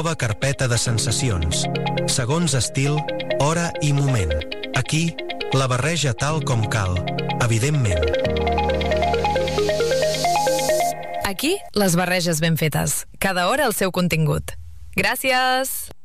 nova carpeta de sensacions, segons estil, hora i moment. Aquí, la barreja tal com cal, evidentment. Aquí, les barreges ben fetes. Cada hora el seu contingut. Gràcies!